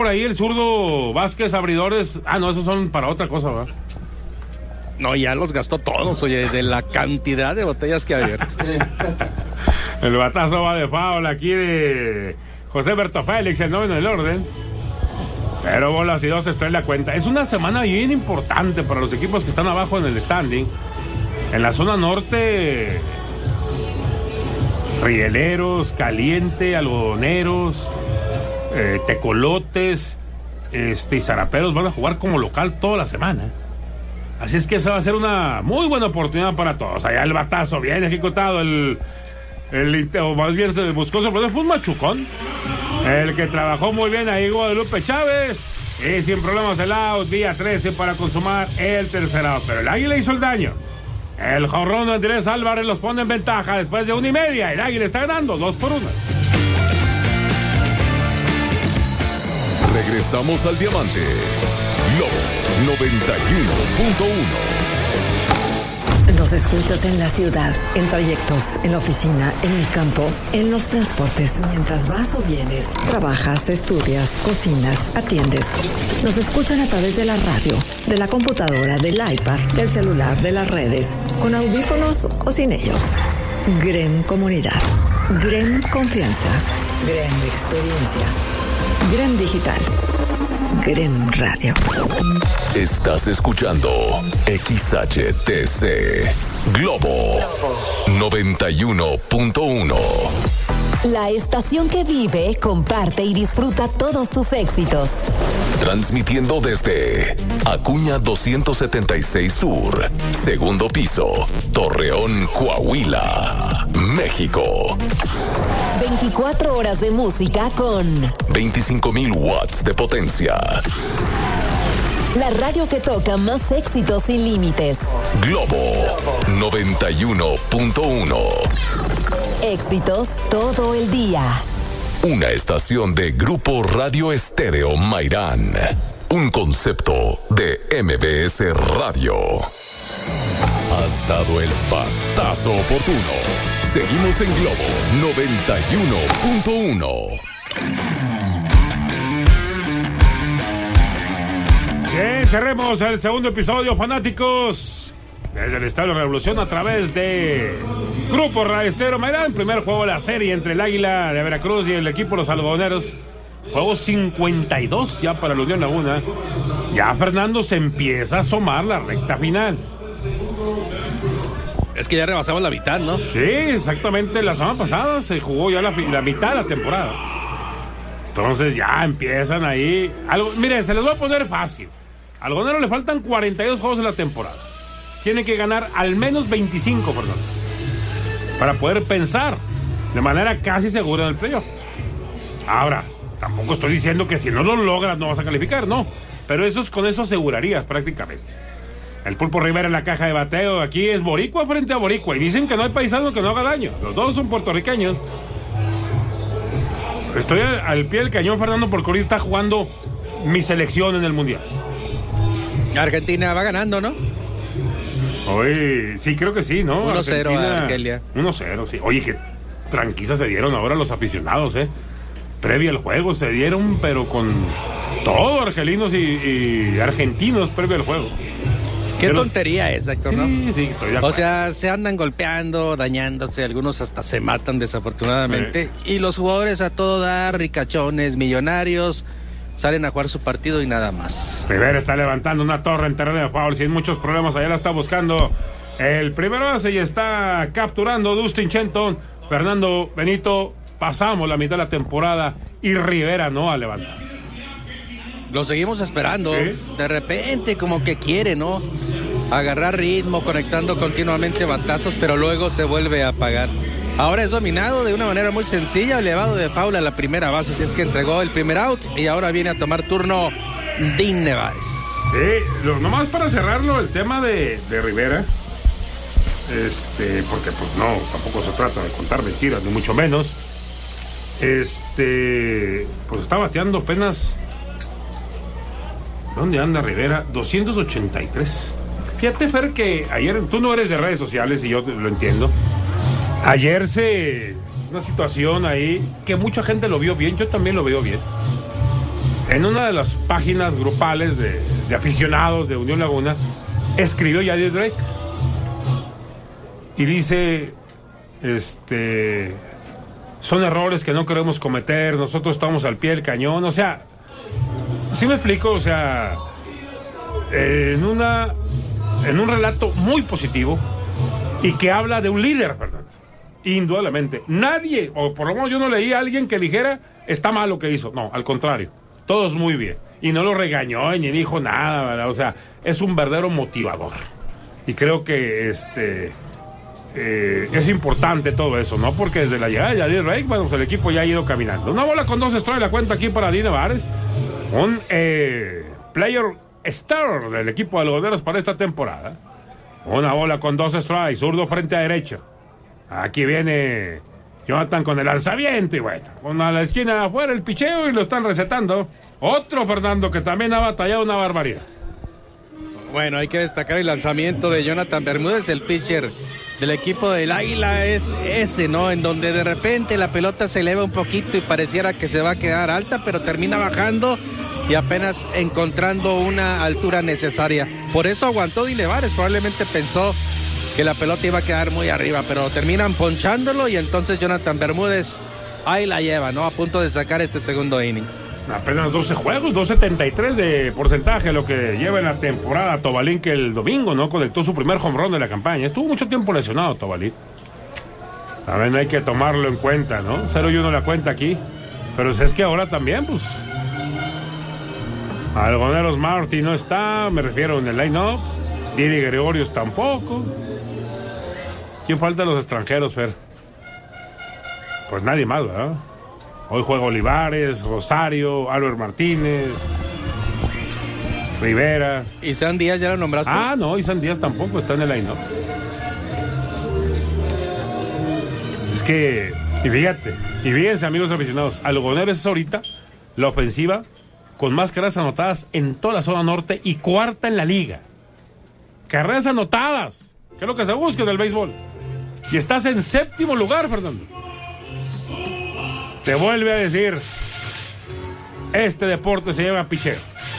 por ahí el zurdo Vázquez, abridores. No, esos son para otra cosa, ¿verdad? No, ya los gastó todos, oye, de la cantidad de botellas que ha abierto. El batazo va de foul aquí de José Berto Félix, el noveno del orden. Pero bolas y dos trae la cuenta. Es una semana bien importante para los equipos que están abajo en el standing. En la zona norte, Rieleros, Caliente, Algodoneros, Tecolotes y Zaraperos van a jugar como local toda la semana. Así es que esa va a ser una muy buena oportunidad para todos. Allá el batazo bien ejecutado, o más bien se buscó sorprender, fue un machucón. El que trabajó muy bien ahí, Guadalupe Chávez. Y sin problemas el out, día 13 para consumar el tercer out. Pero el Águila hizo el daño. El jonrón de Andrés Álvarez los pone en ventaja después de 1:30. El Águila está ganando 2-1. Regresamos al Diamante. Globo 91.1. Nos escuchas en la ciudad, en trayectos, en la oficina, en el campo, en los transportes, mientras vas o vienes, trabajas, estudias, cocinas, atiendes. Nos escuchan a través de la radio, de la computadora, del iPad, del celular, de las redes, con audífonos o sin ellos. GREM Comunidad, GREM Confianza, GREM Experiencia, GREM Digital, GREM Radio. Estás escuchando XHTC Globo 91.1. La estación que vive, comparte y disfruta todos tus éxitos. Transmitiendo desde Acuña 276 Sur, segundo piso, Torreón, Coahuila, México. 24 horas de música con 25,000 watts de potencia. La radio que toca más éxitos sin límites. Globo 91.1. Éxitos todo el día. Una estación de Grupo Radio Estéreo Mairán. Un concepto de MBS Radio. Has dado el batazo oportuno. Seguimos en Globo 91.1. Bien, cerremos el segundo episodio, fanáticos. Desde el Estadio Revolución a través de Grupo Radio Estéreo Mairán. Primer juego de la serie entre el Águila de Veracruz y el equipo de los Algodoneros. Juego 52 ya para la Unión Laguna. Ya Fernando se empieza a asomar la recta final. Es que ya rebasamos la mitad, ¿no? Sí, exactamente. La semana pasada se jugó ya la mitad de la temporada. Entonces ya empiezan ahí. Miren, se les va a poner fácil. Al Algodonero le faltan 42 juegos en la temporada. Tiene que ganar al menos 25, Fernando, para poder pensar de manera casi segura en el playoff. Ahora, tampoco estoy diciendo que si no lo logras no vas a calificar, no. Pero con eso asegurarías prácticamente. El Pulpo Rivera en la caja de bateo. Aquí es boricua frente a boricua. Y dicen que no hay paisano que no haga daño. Los dos son puertorriqueños. Estoy al pie del cañón, Fernando, porque ahorita está jugando mi selección en el Mundial. Argentina va ganando, ¿no? Oye, sí, creo que sí, ¿no? 1-0 a Argelia. 1-0, sí. Oye, qué tranquilas se dieron ahora los aficionados, ¿eh? Previo al juego se dieron, pero con todo, argelinos y argentinos previo al juego. Qué tontería es, Héctor, ¿no? Sí, estoy de acuerdo. O sea, se andan golpeando, dañándose, algunos hasta se matan desafortunadamente. Y los jugadores a todo dar, ricachones, millonarios, salen a jugar su partido y nada más. Rivera está levantando una torre en terreno de foul, sin muchos problemas, allá la está buscando el primer base y está capturando Dustin Chenton. Fernando Benito, pasamos la mitad de la temporada y Rivera no a levantar. Lo seguimos esperando. ¿Sí? De repente como que quiere, ¿no? Agarrar ritmo, conectando continuamente batazos, pero luego se vuelve a apagar. Ahora es dominado de una manera muy sencilla, elevado de foul a la primera base, así es que entregó el primer out y ahora viene a tomar turno Dean Nevares. Sí, nomás para cerrarlo, el tema de Rivera, porque pues no, tampoco se trata de contar mentiras, ni mucho menos. Pues está bateando apenas. ¿Dónde anda Rivera? 283. Fíjate, Fer, que ayer, tú no eres de redes sociales y yo lo entiendo. Ayer una situación ahí que mucha gente lo vio bien, yo también lo veo bien. En una de las páginas grupales de aficionados de Unión Laguna, escribió Yadier Drake. Y dice, son errores que no queremos cometer, nosotros estamos al pie del cañón. O sea, ¿sí me explico? O sea, en un relato muy positivo y que habla de un líder, ¿verdad? Indudablemente. Nadie, o por lo menos yo no leí a alguien que dijera, está mal lo que hizo. No, al contrario, todos muy bien. Y no lo regañó ni dijo nada, ¿verdad? O sea, es un verdadero motivador. Y creo que es importante todo eso, ¿no? Porque desde la llegada de Yadier Drake, bueno, pues el equipo ya ha ido caminando. Una bola con 2 strikes, la cuenta aquí para Dina Vares. Un player star del equipo de algodoneros para esta temporada. Una bola con 2 strikes, zurdo frente a derecha. Aquí viene Jonathan con el lanzamiento y bueno, con a la esquina de afuera el picheo y lo están recetando. Otro Fernando que también ha batallado una barbaridad. Bueno, hay que destacar el lanzamiento de Jonathan Bermúdez, el pitcher del equipo del Águila, es ese, ¿no? En donde de repente la pelota se eleva un poquito y pareciera que se va a quedar alta, pero termina bajando y apenas encontrando una altura necesaria. Por eso aguantó Dina Vares, probablemente pensó que la pelota iba a quedar muy arriba, pero terminan ponchándolo y entonces Jonathan Bermúdez ahí la lleva, ¿no? A punto de sacar este segundo inning. Apenas 12 juegos, 2.73 de porcentaje lo que lleva en la temporada Tobalín, que el domingo no conectó su primer home run de la campaña. Estuvo mucho tiempo lesionado Tobalín. También hay que tomarlo en cuenta, ¿no? 0-1 la cuenta aquí. Pero es que ahora también, pues, Algoneros Martí no está, me refiero en el line-up. Didi Gregorius tampoco. ¿Quién falta de los extranjeros, Fer? Pues nadie más, ¿verdad? Hoy juega Olivares, Rosario, Albert Martínez, Rivera. ¿Isan Díaz ya lo nombraste? Ah, no, Isan Díaz tampoco está en el line-up. Es que, y fíjense amigos aficionados, Algoneros es ahorita la ofensiva con más carreras anotadas en toda la zona norte y cuarta en la liga. Carreras anotadas, que es lo que se busca en el béisbol. Y estás en 7º lugar, Fernando. Te vuelve a decir, este deporte se lleva a picheo.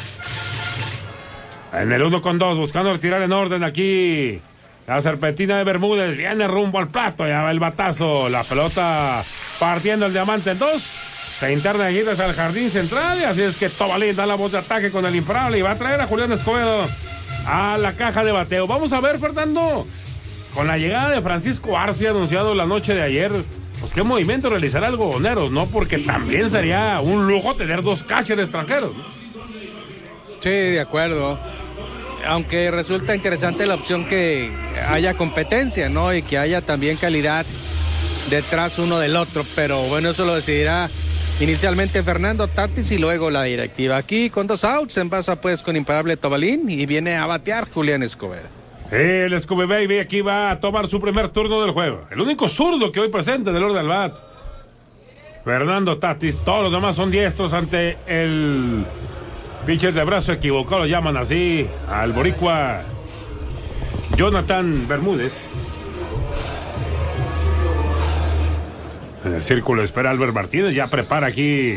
En el 1-2, buscando retirar en orden aquí la serpentina de Bermúdez, viene rumbo al plato, ya va el batazo, la pelota partiendo el diamante en 2, se interna de Guidas al jardín central, y así es que Tobalín da la voz de ataque con el imparable y va a traer a Julián Escobedo a la caja de bateo. Vamos a ver, Fernando, con la llegada de Francisco Arce anunciado la noche de ayer, pues qué movimiento realizará Algodoneros, ¿no? Porque también sería un lujo tener 2 catchers extranjeros, ¿no? Sí, de acuerdo. Aunque resulta interesante la opción que haya competencia, ¿no? Y que haya también calidad detrás uno del otro. Pero bueno, eso lo decidirá inicialmente Fernando Tatis y luego la directiva. Aquí con 2 outs, envasa pues con imparable Tobalín y viene a batear Julián Escobedo. El Scooby Baby aquí va a tomar su primer turno del juego. El único zurdo que hoy presente del orden del bat. Fernando Tatis. Todos los demás son diestros ante el pitcher de brazo equivocado, lo llaman así, al boricua Jonathan Bermúdez. En el círculo espera Albert Martínez, ya prepara aquí.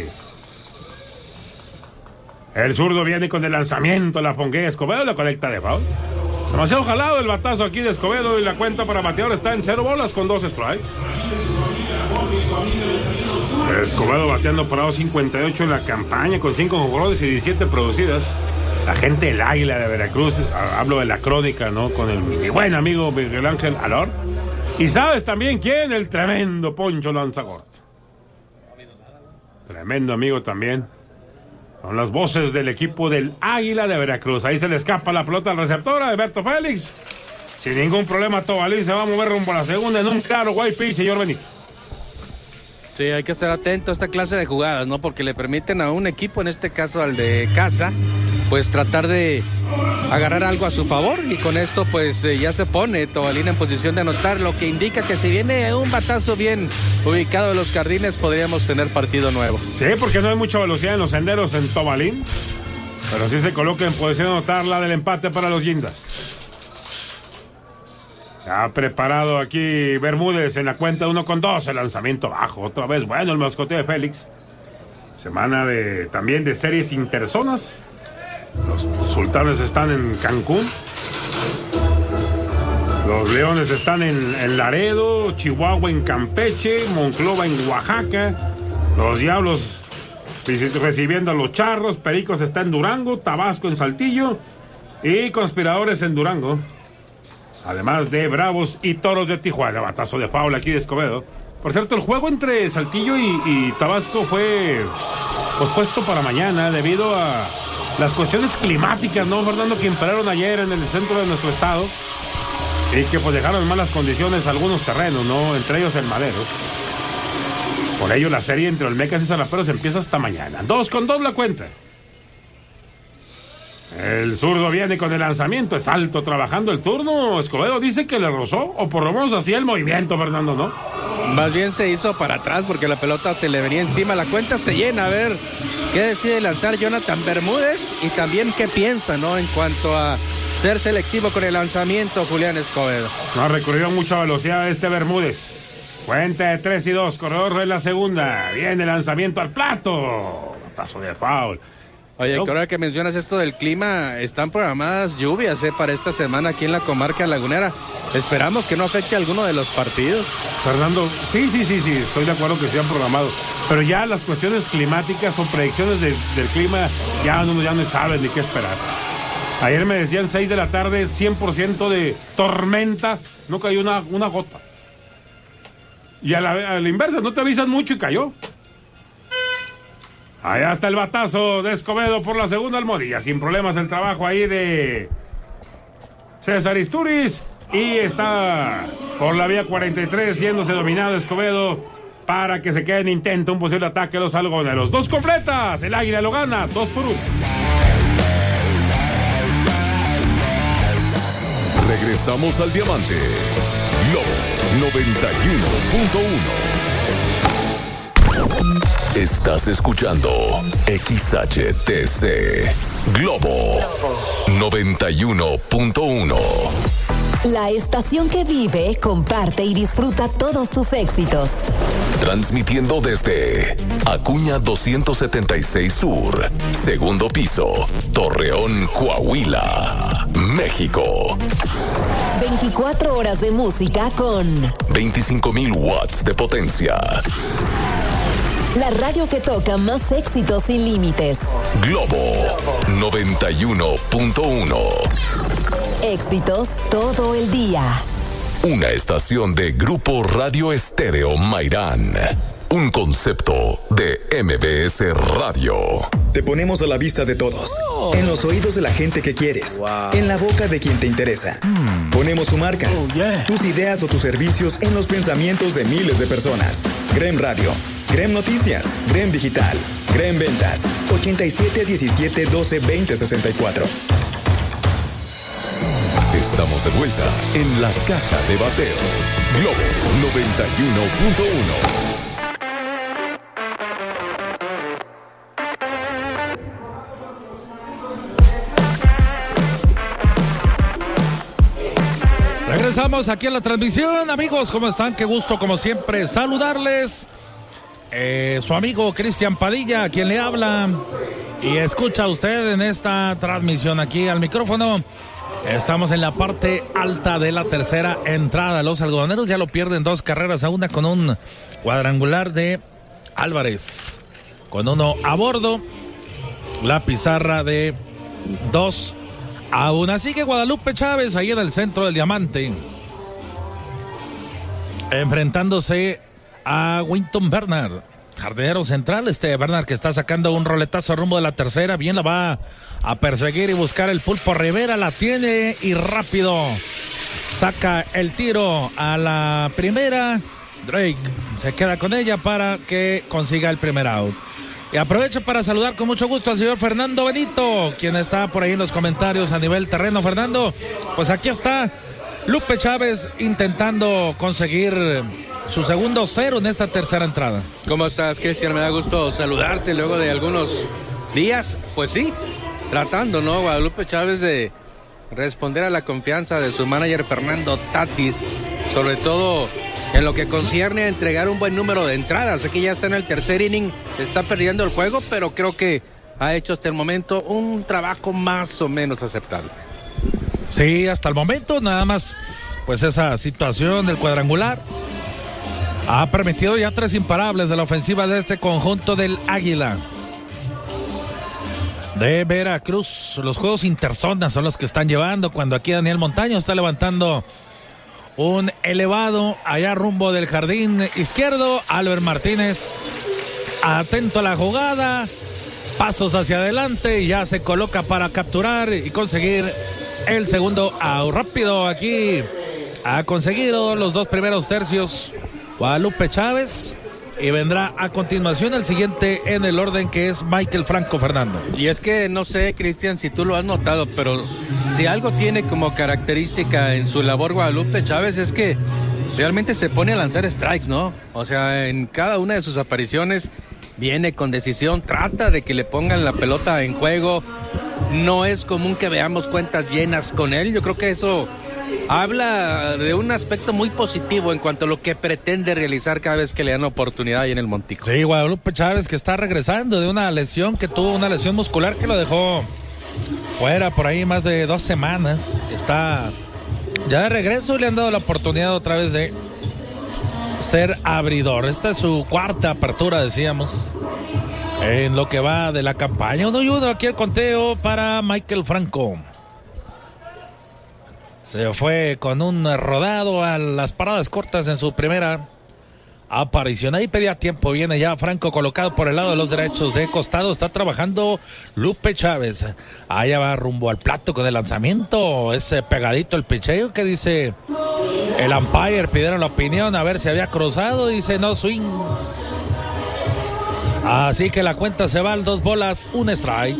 El zurdo viene con el lanzamiento, la ponguea Escobedo, la conecta de foul. Demasiado jalado el batazo aquí de Escobedo y la cuenta para bateador está en 0 bolas con 2 strikes. Escobedo bateando para 2.58 en la campaña con 5 jonrones y 17 producidas. La gente del Águila de Veracruz, hablo de la crónica, ¿no? Con mi buen amigo Miguel Ángel Alor. Y sabes también quién, el tremendo Poncho Lanzagort. Tremendo amigo también. Son las voces del equipo del Águila de Veracruz. Ahí se le escapa la pelota al receptor a Alberto Félix. Sin ningún problema, Tobalín se va a mover rumbo a la segunda en un claro white pitch, señor Benito. Sí, hay que estar atento a esta clase de jugadas, ¿no? Porque le permiten a un equipo, en este caso al de casa, pues tratar de agarrar algo a su favor. Y con esto, pues ya se pone Tobalín en posición de anotar, lo que indica que si viene un batazo bien ubicado de los jardines, podríamos tener partido nuevo. Sí, porque no hay mucha velocidad en los senderos en Tobalín, pero sí se coloca en posición de anotar la del empate para los Guindas. Ha preparado aquí Bermúdez en la cuenta 1-2, el lanzamiento bajo, otra vez bueno el mascoteo de Félix. Semana también de series interzonas. Los Sultanes están en Cancún. Los Leones están en Laredo, Chihuahua en Campeche, Monclova en Oaxaca. Los Diablos recibiendo a los Charros, Pericos está en Durango, Tabasco en Saltillo y Conspiradores en Durango. Además de Bravos y Toros de Tijuana. Batazo de foul aquí de Escobedo. Por cierto, el juego entre Saltillo y Tabasco fue pospuesto para mañana debido a las cuestiones climáticas, ¿no, Fernando? Que imperaron ayer en el centro de nuestro estado y que pues dejaron en malas condiciones algunos terrenos, ¿no? Entre ellos el Madero. Por ello la serie entre Olmecas y Zaraperos empieza hasta mañana. 2-2 la cuenta. El zurdo viene con el lanzamiento, es alto trabajando el turno. Escobedo dice que le rozó, o por lo menos hacía el movimiento, Fernando, ¿no? Más bien se hizo para atrás porque la pelota se le venía encima. La cuenta se llena. A ver qué decide lanzar Jonathan Bermúdez y también qué piensa, ¿no? En cuanto a ser selectivo con el lanzamiento, Julián Escobedo. No ha recurrido a mucha velocidad este Bermúdez. Cuenta de 3-2, corredor en la segunda. Viene el lanzamiento al plato. Tazo de foul. Oye, ahora que mencionas esto del clima, están programadas lluvias para esta semana aquí en la comarca lagunera. Esperamos que no afecte a alguno de los partidos. Fernando, sí, estoy de acuerdo que sean programados. Pero ya las cuestiones climáticas o predicciones del clima, ya uno ya no sabe ni qué esperar. Ayer me decían 6 de la tarde, 100% de tormenta, no cayó una gota. Y a la inversa, no te avisan mucho y cayó. Allá está el batazo de Escobedo por la segunda almohadilla. Sin problemas el trabajo ahí de César Isturiz. Y está por la vía 43 yéndose dominado Escobedo para que se quede en intento un posible ataque a los algoneros. 2 completas, el Águila lo gana, 2-1. Regresamos al Diamante. Globo 91.1. Estás escuchando XHTC Globo 91.1. La estación que vive, comparte y disfruta todos tus éxitos. Transmitiendo desde Acuña 276 Sur, segundo piso, Torreón, Coahuila, México. 24 horas de música con 25,000 watts de potencia. La radio que toca más éxitos sin límites. Globo 91.1. Éxitos todo el día. Una estación de Grupo Radio Estéreo Mairán. Un concepto de MBS Radio. Te ponemos a la vista de todos. En los oídos de la gente que quieres. En la boca de quien te interesa. Ponemos tu marca, tus ideas o tus servicios en los pensamientos de miles de personas. Grem Radio, Grem Noticias, Grem Digital, Grem Ventas, 87 17 12 20 64. Estamos de vuelta en la caja de bateo. Globo 91.1. Regresamos aquí a la transmisión, amigos, ¿cómo están? Qué gusto, como siempre, saludarles. Su amigo Cristian Padilla, quien le habla y escucha usted en esta transmisión aquí al micrófono. Estamos en la parte alta de la tercera entrada. Los algodoneros ya lo pierden 2 carreras a 1 con un cuadrangular de Álvarez. Con 1 a bordo, la pizarra de 2-1. Así que Guadalupe Chávez ahí en el centro del diamante, enfrentándose a Winton Bernard, jardinero central. Bernard que está sacando un roletazo rumbo de la tercera. Bien la va a perseguir y buscar el Pulpo Rivera. La tiene y rápido saca el tiro a la primera. Drake se queda con ella para que consiga el primer out. Y aprovecho para saludar con mucho gusto al señor Fernando Benito, quien está por ahí en los comentarios a nivel terreno. Fernando, pues aquí está Lupe Chávez intentando conseguir su segundo 0 en esta tercera entrada. ¿Cómo estás, Cristian? Me da gusto saludarte luego de algunos días. Pues sí, tratando, ¿no? Guadalupe Chávez de responder a la confianza de su manager Fernando Tatis, sobre todo en lo que concierne a entregar un buen número de entradas. Aquí ya está en el tercer inning, está perdiendo el juego, pero creo que ha hecho hasta el momento un trabajo más o menos aceptable. Sí, hasta el momento nada más, pues esa situación del cuadrangular ha permitido ya 3 imparables de la ofensiva de este conjunto del Águila de Veracruz. Los juegos interzonas son los que están llevando, cuando aquí Daniel Montaño está levantando un elevado allá rumbo del jardín izquierdo. Albert Martínez atento a la jugada, pasos hacia adelante y ya se coloca para capturar y conseguir el segundo out. Rápido aquí ha conseguido los 2 primeros tercios Guadalupe Chávez, y vendrá a continuación el siguiente en el orden, que es Michael Franco Fernando. Y es que no sé, Cristian, si tú lo has notado, pero si algo tiene como característica en su labor Guadalupe Chávez es que realmente se pone a lanzar strikes, ¿no? O sea, en cada una de sus apariciones viene con decisión, trata de que le pongan la pelota en juego. No es común que veamos cuentas llenas con él. Yo creo que eso habla de un aspecto muy positivo en cuanto a lo que pretende realizar cada vez que le dan oportunidad ahí en el Montico. Sí, Guadalupe Chávez, que está regresando de una lesión, que tuvo una lesión muscular que lo dejó fuera por ahí más de 2 semanas. Está ya de regreso y le han dado la oportunidad otra vez de ser abridor. Esta es su 4ª apertura, decíamos, en lo que va de la campaña. 1-1 aquí el conteo para Michael Franco. Se fue con un rodado a las paradas cortas en su primera aparición. Ahí pedía tiempo. Viene ya Franco colocado por el lado de los derechos de costado. Está trabajando Lupe Chávez. Allá va rumbo al plato con el lanzamiento. Ese pegadito el picheo. ¿Qué dice el umpire? Pidieron la opinión a ver si había cruzado. Dice no swing. Así que la cuenta se va al 2 bolas, 1 strike.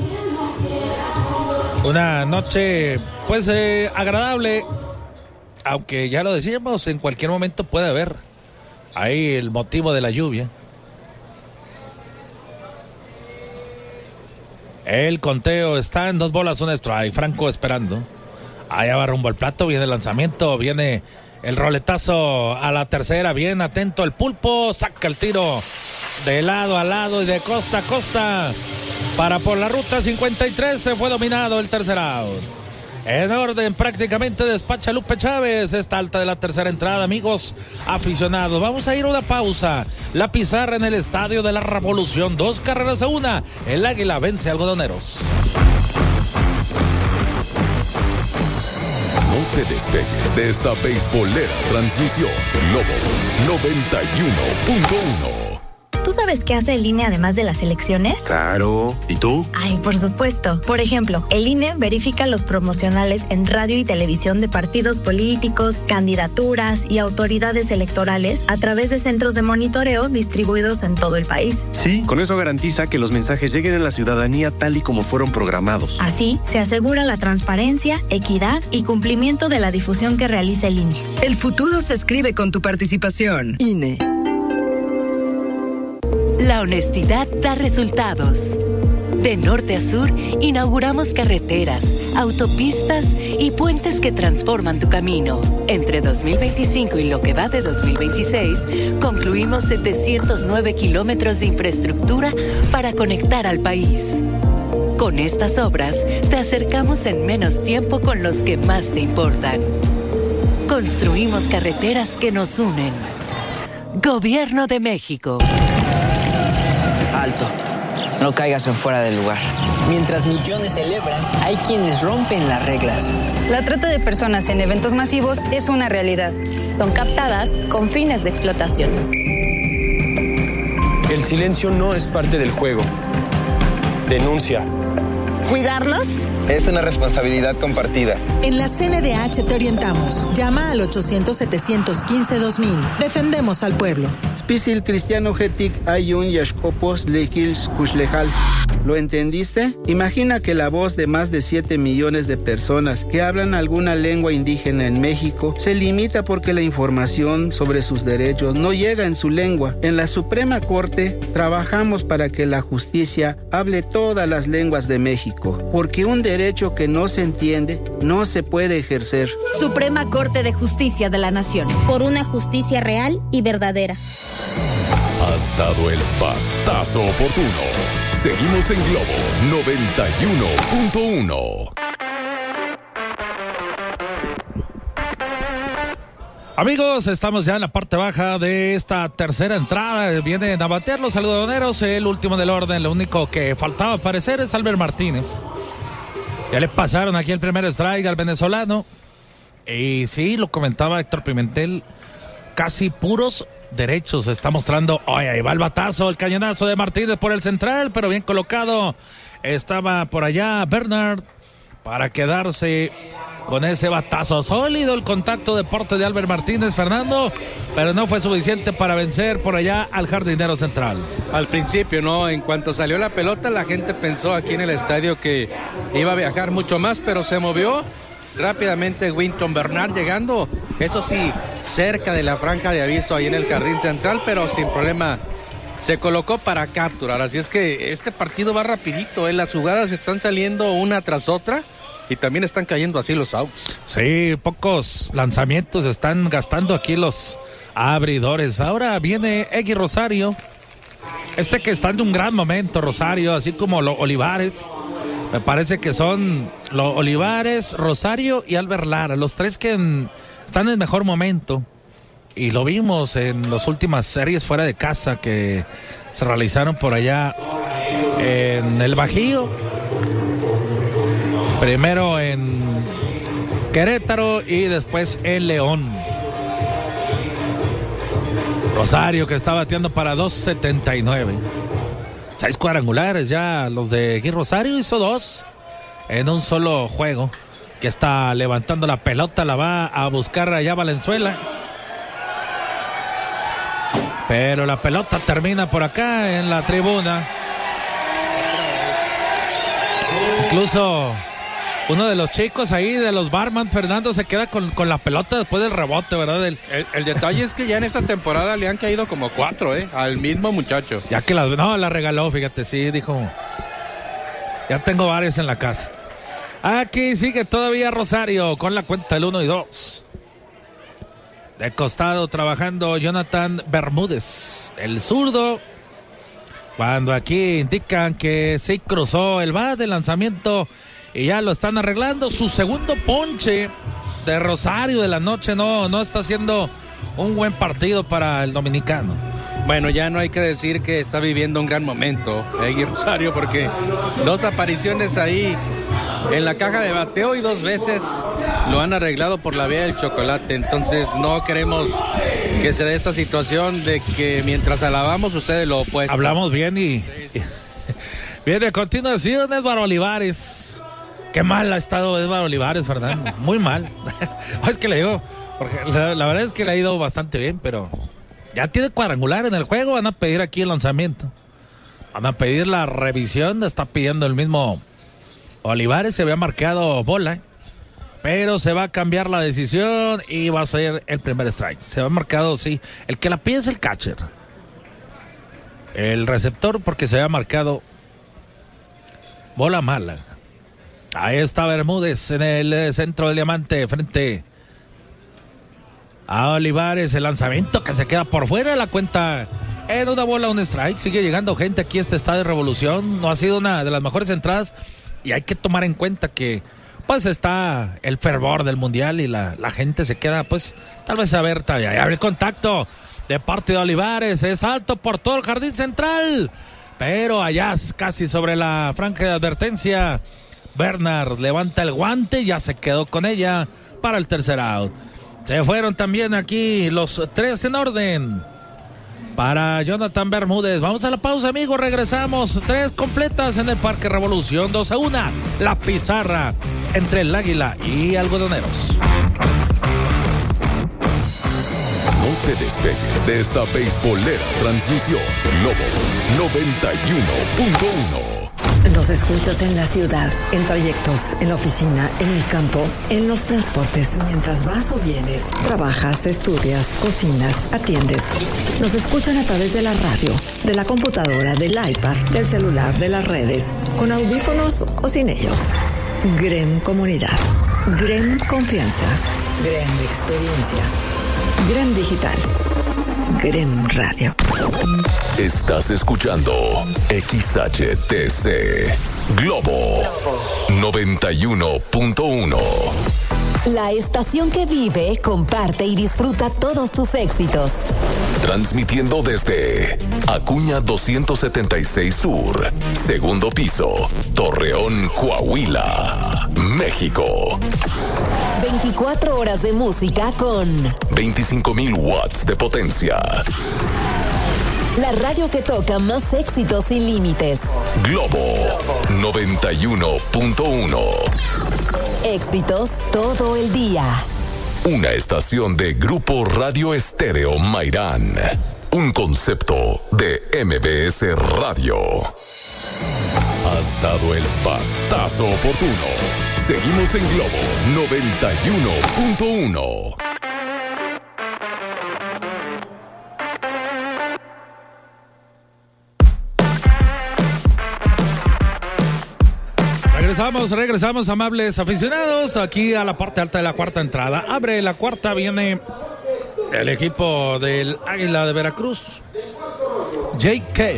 Una noche pues agradable, aunque ya lo decíamos, en cualquier momento puede haber ahí el motivo de la lluvia. El conteo está en 2 bolas, 1 strike. Franco esperando. Allá va rumbo al plato, viene el lanzamiento, viene el roletazo a la tercera, bien atento el Pulpo, saca el tiro de lado a lado y de costa a costa para por la ruta 53. Se fue dominado el tercer out. En orden, prácticamente despacha Lupe Chávez esta alta de la tercera entrada. Amigos aficionados, vamos a ir a una pausa. La pizarra en el Estadio de la Revolución, 2-1. El Águila vence a Algodoneros. No te despegues de esta beisbolera transmisión. Lobo 91.1. ¿Tú sabes qué hace el INE además de las elecciones? Claro. ¿Y tú? Ay, por supuesto. Por ejemplo, el INE verifica los promocionales en radio y televisión de partidos políticos, candidaturas y autoridades electorales a través de centros de monitoreo distribuidos en todo el país. Sí, con eso garantiza que los mensajes lleguen a la ciudadanía tal y como fueron programados. Así, se asegura la transparencia, equidad y cumplimiento de la difusión que realiza el INE. El futuro se escribe con tu participación. INE. La honestidad da resultados. De norte a sur, inauguramos carreteras, autopistas y puentes que transforman tu camino. Entre 2025 y lo que va de 2026, concluimos 709 kilómetros de infraestructura para conectar al país. Con estas obras, te acercamos en menos tiempo con los que más te importan. Construimos carreteras que nos unen. Gobierno de México. Alto, no caigas en fuera del lugar. Mientras millones celebran, hay quienes rompen las reglas. La trata de personas en eventos masivos es una realidad. Son captadas con fines de explotación. El silencio no es parte del juego. Denuncia. ¿Cuidarlos? Es una responsabilidad compartida. En la CNDH te orientamos. Llama al 800-715-2000. Defendemos al pueblo. Spisil Cristiano Getik Ayun Yashkopos Lekils Kushlejal. ¿Lo entendiste? Imagina que la voz de más de 7 millones de personas que hablan alguna lengua indígena en México se limita porque la información sobre sus derechos no llega en su lengua. En la Suprema Corte trabajamos para que la justicia hable todas las lenguas de México, porque un derecho que no se entiende no se puede ejercer. Suprema Corte de Justicia de la Nación. Por una justicia real y verdadera. Has dado el batazo oportuno. Seguimos en Globo 91.1. Amigos, estamos ya en la parte baja de esta tercera entrada. Vienen a batear los algodoneros, el último del orden. Lo único que faltaba aparecer es Albert Martínez. Ya le pasaron aquí el primer strike al venezolano. Y sí, lo comentaba Héctor Pimentel, casi puros derechos está mostrando. Oye, ahí va el batazo, el cañonazo de Martínez por el central, pero bien colocado. Estaba por allá Bernard para quedarse con ese batazo sólido. El contacto de porte de Albert Martínez, Fernando, pero no fue suficiente para vencer por allá al jardinero central. Al principio, ¿no? En cuanto salió la pelota, la gente pensó aquí en el estadio que iba a viajar mucho más, pero se movió rápidamente Winton Bernard, llegando, eso sí, cerca de la franja de aviso ahí en el jardín central, pero sin problema se colocó para capturar. Así es que este partido va rapidito, las jugadas están saliendo una tras otra y también están cayendo así los outs. Sí, pocos lanzamientos están gastando aquí los abridores. Ahora viene Egui Rosario, que está en un gran momento, Rosario, así como Olivares. Me parece que son Olivares, Rosario y Albert Lara, los tres que están en mejor momento. Y lo vimos en las últimas series fuera de casa que se realizaron por allá en el Bajío. Primero en Querétaro y después en León. Rosario, que está bateando para 2.79. 6 cuadrangulares ya los de Gui Rosario, hizo 2 en un solo juego. Que está levantando la pelota, la va a buscar allá Valenzuela. Pero la pelota termina por acá en la tribuna. Incluso uno de los chicos ahí, de los barman, Fernando, se queda con la pelota después del rebote, ¿verdad? El detalle es que ya en esta temporada le han caído como 4, al mismo muchacho. Ya que la regaló, fíjate, sí, dijo. Ya tengo varios en la casa. Aquí sigue todavía Rosario con la cuenta del 1 y 2. De costado trabajando Jonathan Bermúdez, el zurdo. Cuando aquí indican que sí cruzó el bat de lanzamiento y ya lo están arreglando. Su segundo ponche de Rosario de la noche, no está haciendo un buen partido para el dominicano. Bueno, ya no hay que decir que está viviendo un gran momento Egui Rosario, porque 2 apariciones ahí en la caja de bateo y 2 veces lo han arreglado por la vía del chocolate. Entonces no queremos que se dé esta situación de que mientras alabamos ustedes lo opuesto. Hablamos bien y viene a continuación Edward Olivares. Qué mal ha estado Edward Olivares, Fernando. Muy mal. Es que le digo, porque la verdad es que le ha ido bastante bien, pero ya tiene cuadrangular en el juego. Van a pedir aquí el lanzamiento, van a pedir la revisión. Está pidiendo el mismo Olivares. Se había marcado bola, pero se va a cambiar la decisión y va a ser el primer strike. Se va marcado, sí. El que la pide es el catcher, el receptor, porque se había marcado bola mala. Ahí está Bermúdez en el centro del diamante frente a Olivares. El lanzamiento que se queda por fuera de la cuenta en una bola, un strike. Sigue llegando gente aquí a este estadio de Revolución. No ha sido una de las mejores entradas y hay que tomar en cuenta que pues está el fervor del mundial y la gente se queda pues tal vez a ver. El contacto de parte de Olivares es alto por todo el jardín central, pero allá casi sobre la franja de advertencia. Bernard levanta el guante, ya se quedó con ella para el tercer out. Se fueron también aquí los 3 en orden para Jonathan Bermúdez. Vamos a la pausa, amigos, regresamos. 3 completas en el Parque Revolución, 2-1. La pizarra entre el Águila y Algodoneros. No te despegues de esta beisbolera transmisión. Globo 91.1. Nos escuchas en la ciudad, en trayectos, en la oficina, en el campo, en los transportes, mientras vas o vienes, trabajas, estudias, cocinas, atiendes. Nos escuchan a través de la radio, de la computadora, del iPad, del celular, de las redes, con audífonos o sin ellos. GREM Comunidad, GREM Confianza, GREM Experiencia, GREM Digital, GREM Radio. Estás escuchando XHTC Globo 91.1. La estación que vive, comparte y disfruta todos tus éxitos. Transmitiendo desde Acuña 276 Sur, segundo piso, Torreón, Coahuila, México. 24 horas de música con 25,000 watts de potencia. La radio que toca más éxitos sin límites. Globo 91.1. Éxitos todo el día. Una estación de Grupo Radio Estéreo Mairán. Un concepto de MBS Radio. Has dado el batazo oportuno. Seguimos en Globo 91.1. Regresamos, amables aficionados, aquí a la parte alta de la cuarta entrada. Abre la cuarta, viene el equipo del Águila de Veracruz. Jake Cale.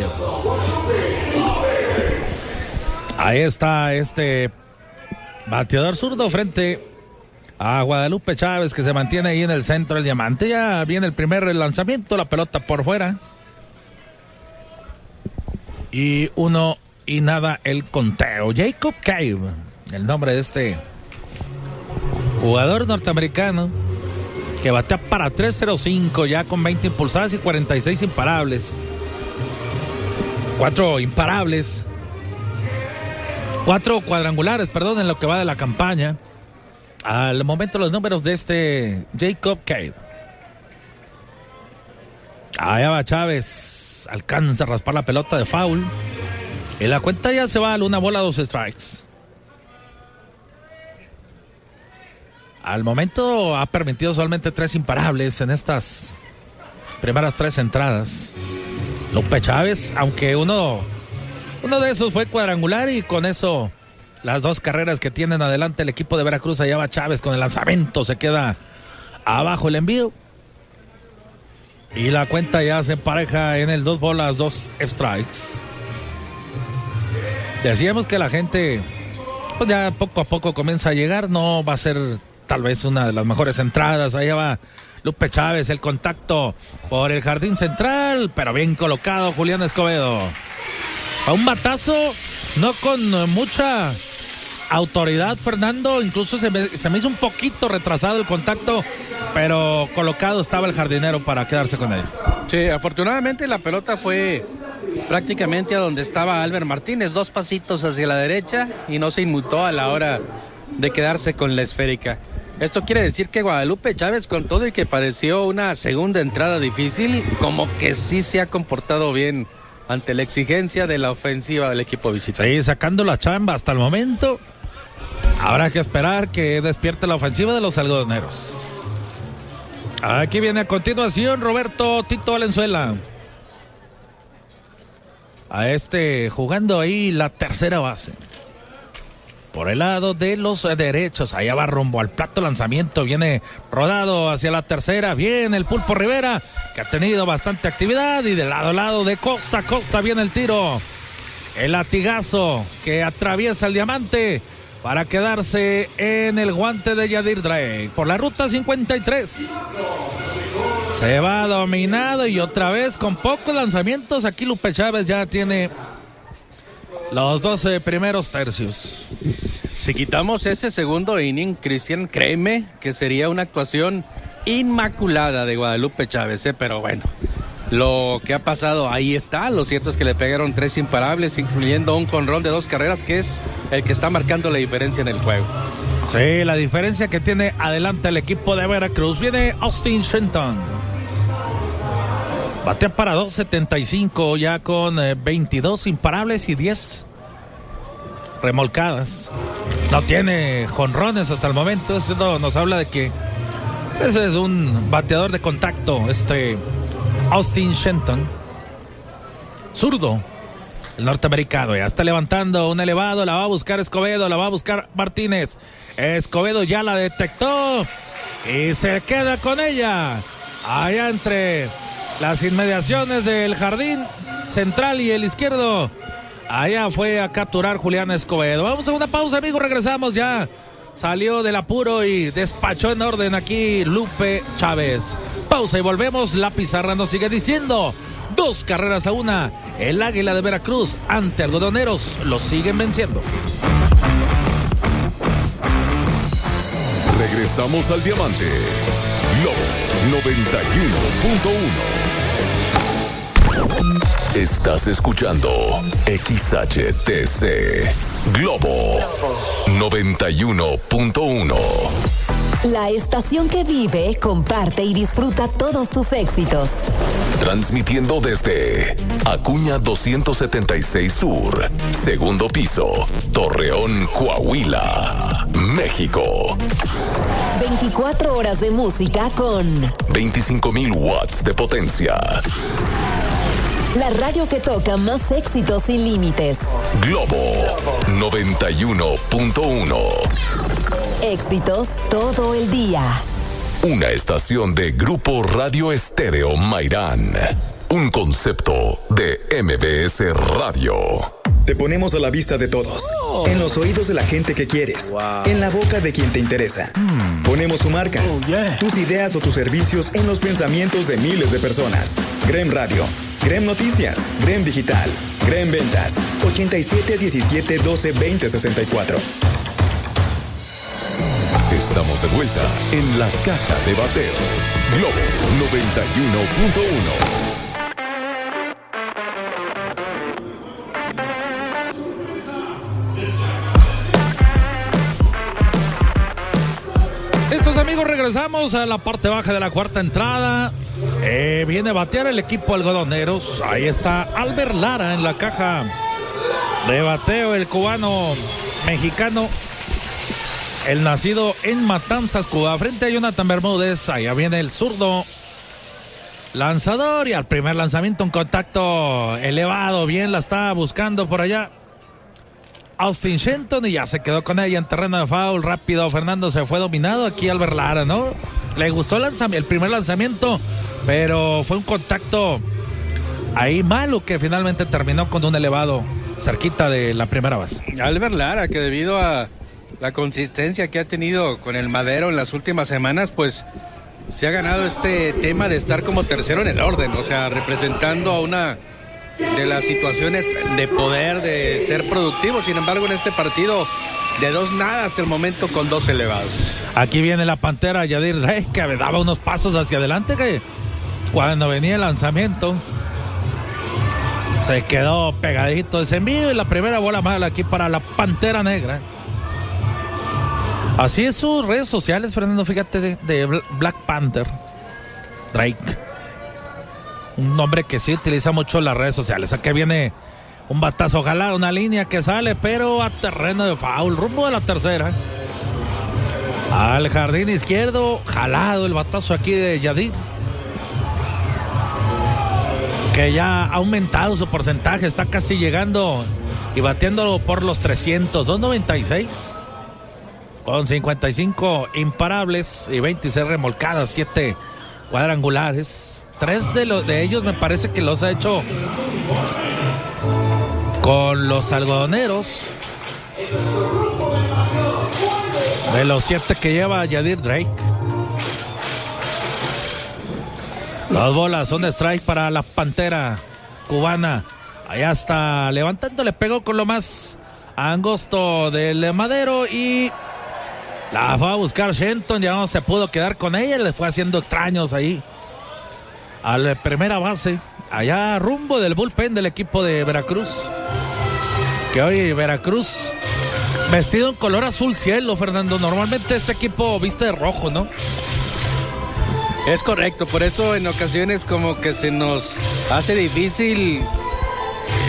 Ahí está este bateador zurdo frente a Guadalupe Chávez, que se mantiene ahí en el centro del diamante. Ya viene el primer lanzamiento, la pelota por fuera. Y 1-0 el conteo. Jacob Cave, el nombre de este jugador norteamericano que batea para 305 ya con 20 impulsadas y 46 imparables. 4 imparables. 4 cuadrangulares, perdón, en lo que va de la campaña. Al momento los números de este Jacob Cave. Allá va Chávez. Alcanza a raspar la pelota de foul. Y la cuenta ya se va a 1 bola, 2 strikes. Al momento ha permitido solamente 3 imparables en estas primeras 3 entradas. Lupe Chávez, aunque uno de esos fue cuadrangular, y con eso las 2 carreras que tienen adelante el equipo de Veracruz. Allá va Chávez con el lanzamiento, se queda abajo el envío. Y la cuenta ya se empareja en el 2 bolas, 2 strikes. Decíamos que la gente pues ya poco a poco comienza a llegar. No va a ser tal vez una de las mejores entradas. Allá va Lupe Chávez, el contacto por el jardín central, pero bien colocado Julián Escobedo. A un batazo, no con mucha autoridad, Fernando. Incluso se me hizo un poquito retrasado el contacto, pero colocado estaba el jardinero para quedarse con él. Sí, afortunadamente la pelota fue prácticamente a donde estaba Albert Martínez, 2 pasitos hacia la derecha, y no se inmutó a la hora de quedarse con la esférica. Esto quiere decir que Guadalupe Chávez, con todo y que padeció una segunda entrada difícil, como que sí se ha comportado bien ante la exigencia de la ofensiva del equipo visitante. Sí, sacando la chamba hasta el momento. Habrá que esperar que despierte la ofensiva de los algodoneros. Aquí viene a continuación Roberto Tito Valenzuela. Jugando ahí la tercera base. Por el lado de los derechos. Allá va rumbo al plato, lanzamiento. Viene rodado hacia la tercera. Viene el Pulpo Rivera, que ha tenido bastante actividad. Y de lado a lado, de costa a costa, viene el tiro. El latigazo que atraviesa el diamante para quedarse en el guante de Yadir Drake. Por la ruta 53. Se va dominado y otra vez con pocos lanzamientos. Aquí Lupe Chávez ya tiene los 12 primeros tercios. Si quitamos ese segundo inning, Cristian, créeme que sería una actuación inmaculada de Guadalupe Chávez, pero bueno, lo que ha pasado ahí está. Lo cierto es que le pegaron 3 imparables, incluyendo un jonrón de 2 carreras, que es el que está marcando la diferencia en el juego. Sí, la diferencia que tiene adelante el equipo de Veracruz. Viene Austin Shenton. Batea para 2.75 ya con 22 imparables y 10 remolcadas. No tiene jonrones hasta el momento. Eso nos habla de que ese es un bateador de contacto, Austin Shenton, zurdo, el norteamericano. Ya está levantando un elevado, la va a buscar Escobedo, la va a buscar Martínez. Escobedo ya la detectó y se queda con ella allá entre las inmediaciones del jardín central y el izquierdo. Allá fue a capturar Julián Escobedo. Vamos a una pausa, amigos, regresamos ya. Salió del apuro y despachó en orden aquí Lupe Chávez. Pausa y volvemos. La pizarra nos sigue diciendo 2-1. El Águila de Veracruz ante Algodoneros lo siguen venciendo. Regresamos al Diamante. Globo 91.1. Estás escuchando XHTC Globo 91.1. La estación que vive, comparte y disfruta todos tus éxitos. Transmitiendo desde Acuña 276 Sur, segundo piso, Torreón, Coahuila, México. 24 horas de música con 25,000 watts de potencia. La radio que toca más éxitos sin límites. Globo 91.1. Éxitos todo el día. Una estación de Grupo Radio Estéreo Mairán. Un concepto de MBS Radio. Te ponemos a la vista de todos. En los oídos de la gente que quieres. En la boca de quien te interesa. Ponemos tu marca, tus ideas o tus servicios en los pensamientos de miles de personas. Grem Radio, Grem Noticias, Grem Digital, Grem Ventas, 87 17 12 20 64. Estamos de vuelta en la caja de bateo. Globo 91.1. Estos amigos, regresamos a la parte baja de la cuarta entrada. Viene a batear el equipo Algodoneros. Ahí está Albert Lara en la caja de bateo, el cubano mexicano, el nacido en Matanzas, Cuba. Frente a Jonathan Bermúdez, allá viene el zurdo lanzador y al primer lanzamiento un contacto elevado. Bien, la está buscando por allá Austin Shenton y ya se quedó con ella en terreno de foul. Rápido, Fernando, se fue dominado aquí Albert Lara, ¿no? Le gustó el primer lanzamiento, pero fue un contacto ahí malo que finalmente terminó con un elevado cerquita de la primera base. Albert Lara, que debido a la consistencia que ha tenido con el Madero en las últimas semanas, pues se ha ganado este tema de estar como tercero en el orden, o sea, representando a una de las situaciones de poder, de ser productivo. Sin embargo, en este partido de 2-0 hasta el momento con 2 elevados. Aquí viene la Pantera Yadir Rey, que daba unos pasos hacia adelante, que cuando venía el lanzamiento se quedó pegadito ese envío y la primera bola mala aquí para la Pantera Negra. Así es sus redes sociales, Fernando, fíjate, de Black Panther Drake. Un hombre que sí utiliza mucho las redes sociales. Aquí viene un batazo jalado, una línea que sale, pero a terreno de foul, rumbo de la tercera. Al jardín izquierdo, jalado el batazo aquí de Yadir, que ya ha aumentado su porcentaje, está casi llegando y batiéndolo por los 300, 296, con 55 imparables y 26 remolcadas, 7 cuadrangulares. 3 de ellos me parece que los ha hecho con los Algodoneros. De los 7 que lleva Yadir Drake. 2 bolas, un strike para la Pantera cubana. Allá está levantando, le pegó con lo más angosto del Madero y la fue a buscar Shenton. Ya no se pudo quedar con ella, le fue haciendo extraños ahí a la primera base, allá rumbo del bullpen del equipo de Veracruz, que hoy Veracruz vestido en color azul cielo, Fernando. Normalmente este equipo viste de rojo, ¿no? Es correcto, por eso en ocasiones como que se nos hace difícil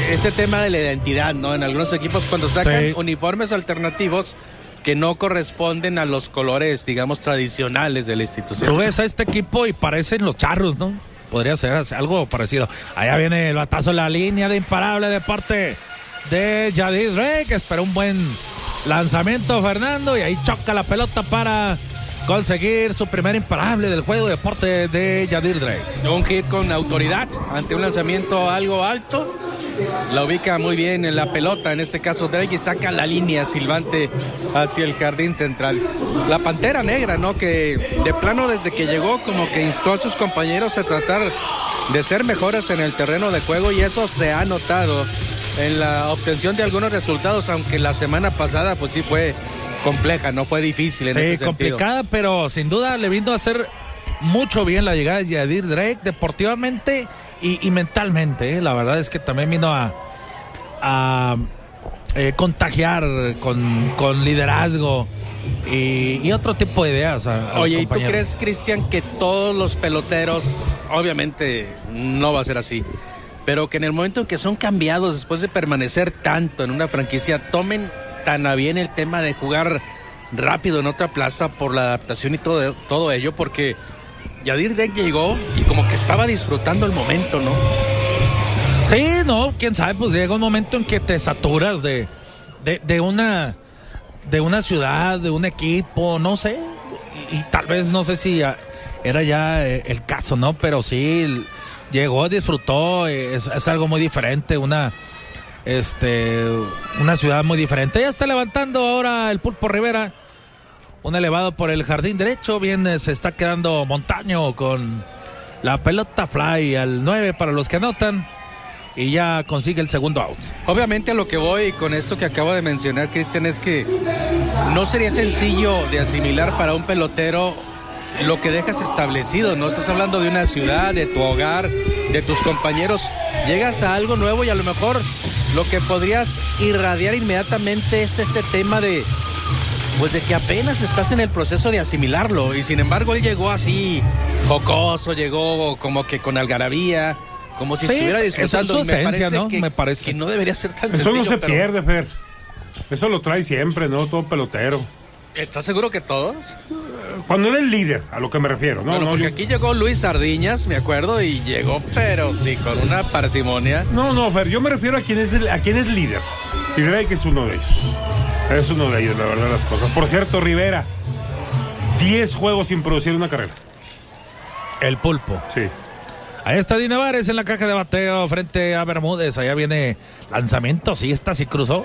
este tema de la identidad, ¿no? En algunos equipos cuando sacan uniformes alternativos que no corresponden a los colores, digamos, tradicionales de la institución. Tú ves a este equipo y parecen los Charros, ¿no? Podría ser algo parecido. Allá viene el batazo en la línea de imparable de parte de Yadir Drake, que esperó un buen lanzamiento Fernando y ahí choca la pelota para conseguir su primer imparable del juego de deporte de Yadir Drake. Un hit con autoridad ante un lanzamiento algo alto. La ubica muy bien en la pelota, en este caso Drake, y saca la línea silbante hacia el jardín central. La Pantera Negra, ¿no? Que de plano desde que llegó como que instó a sus compañeros a tratar de ser mejores en el terreno de juego y eso se ha notado en la obtención de algunos resultados, aunque la semana pasada pues sí fue compleja, no fue difícil en ese sentido. Sí, complicada, pero sin duda le vino a hacer mucho bien la llegada de Yadir Drake deportivamente y mentalmente. La verdad es que también vino a contagiar con liderazgo y otro tipo de ideas. Oye, ¿y tú crees, Cristian, que todos los peloteros, obviamente no va a ser así, pero que en el momento en que son cambiados después de permanecer tanto en una franquicia, tomen tan a bien el tema de jugar rápido en otra plaza por la adaptación y todo ello? Porque Yadir Drake llegó y como que estaba disfrutando el momento, ¿no? Sí, no, quién sabe, pues llega un momento en que te saturas de una ciudad, de un equipo, no sé, y tal vez no sé si era ya el caso, ¿no? Pero sí, llegó, disfrutó, es algo muy diferente, una ciudad muy diferente. Ya está levantando ahora el Pulpo Rivera, un elevado por el jardín derecho, bien se está quedando Montaño con la pelota fly al 9 para los que anotan y ya consigue el segundo out. Obviamente a lo que voy con esto que acabo de mencionar, Cristian, es que no sería sencillo de asimilar para un pelotero lo que dejas establecido, ¿no? Estás hablando de una ciudad, de tu hogar, de tus compañeros, llegas a algo nuevo y a lo mejor lo que podrías irradiar inmediatamente es este tema de que apenas estás en el proceso de asimilarlo, y sin embargo él llegó así jocoso, llegó como que con algarabía, como si estuviera disfrutando. Eso es su esencia, ¿no? Me parece que no debería ser tan sencillo. Eso no se pierde, pero... Fer. Eso lo trae siempre, ¿no? Todo pelotero. ¿Estás seguro que todos? Cuando era el líder, a lo que me refiero, ¿no? Bueno, porque aquí llegó Luis Sardiñas, me acuerdo, y llegó, pero sí, con una parsimonia. No, Fer, yo me refiero a quién es líder. Y Drake es uno de ellos. Es uno de ellos, la verdad, las cosas. Por cierto, Rivera, 10 juegos sin producir una carrera. El Pulpo. Sí. Ahí está Di Nevares en la caja de bateo frente a Bermúdez. Allá viene lanzamiento, sí, sí cruzó.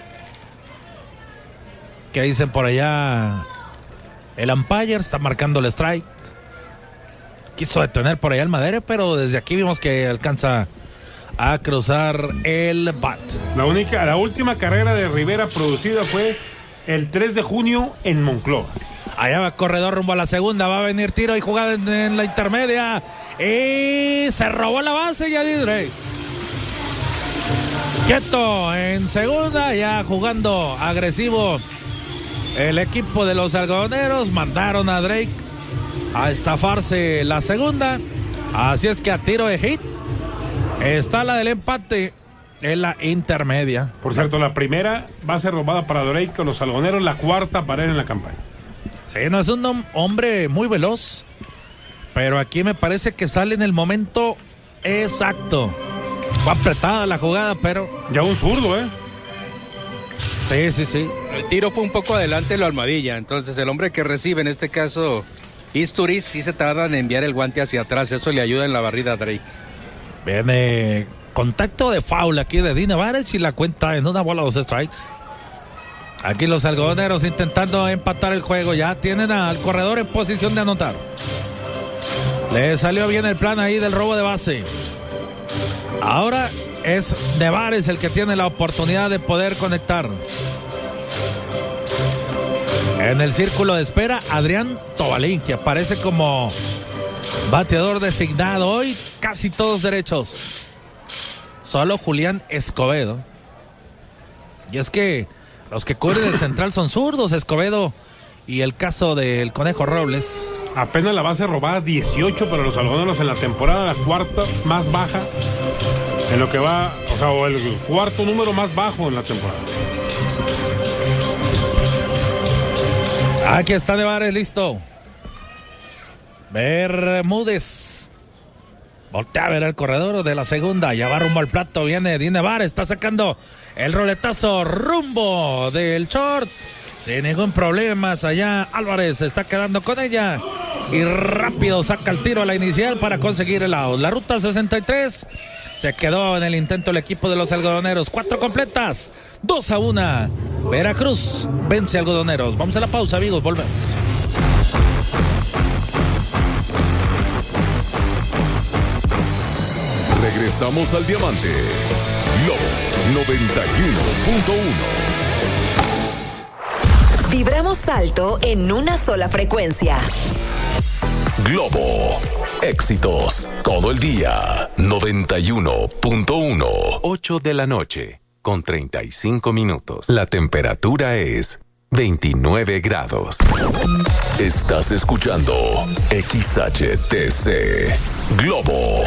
¿Qué dicen por allá? El umpire está marcando el strike. Quiso detener por allá el Madere, pero desde aquí vimos que alcanza a cruzar el bat. La última carrera de Rivera producida fue el 3 de junio en Monclova. Allá va corredor rumbo a la segunda, va a venir tiro y jugada en la intermedia. Y se robó la base Yadir Drake. Quieto en segunda, ya jugando agresivo. El equipo de los algodoneros mandaron a Drake a estafarse la segunda. Así es que a tiro de hit está la del empate en la intermedia. Por cierto, la primera base robada para Drake con los algodoneros, la cuarta para él en la campaña. Sí, no es un hombre muy veloz, pero aquí me parece que sale en el momento exacto. Fue apretada la jugada, pero... Ya un zurdo, ¿eh? Sí. El tiro fue un poco adelante de la almohadilla, entonces el hombre que recibe, en este caso Isturiz, sí se tarda en enviar el guante hacia atrás, eso le ayuda en la barrida a Drake. Viene contacto de foul aquí de Di Nevares y la cuenta en una bola 2 strikes. Aquí los algodoneros intentando empatar el juego, ya tienen al corredor en posición de anotar. Le salió bien el plan ahí del robo de base. Ahora es Nevares el que tiene la oportunidad de poder conectar. En el círculo de espera, Adrián Tobalín, que aparece como bateador designado hoy, casi todos derechos. Solo Julián Escobedo. Y es que los que cubren el central son zurdos, Escobedo y el caso del Conejo Robles. Apenas la base robada 18 para los algodoneros en la temporada, la cuarta más baja en lo que va O sea, o el cuarto número más bajo en la temporada. Aquí está Nevares, listo. Bermúdez. Voltea a ver el corredor de la segunda. Ya va rumbo al plato. Viene Nevares. Está sacando el roletazo rumbo del short. Sin ningún problema. Allá Álvarez se está quedando con ella. Y rápido saca el tiro a la inicial para conseguir el out. La ruta 63 se quedó en el intento el equipo de los algodoneros. 4 completas. 2-1. Veracruz vence a Algodoneros. Vamos a la pausa, amigos. Volvemos. Regresamos al Diamante. Globo 91.1. Vibramos alto en una sola frecuencia. Globo. Éxitos todo el día. 91.1. 8 de la noche con 35 minutos. La temperatura es 29 grados. Estás escuchando XHTC Globo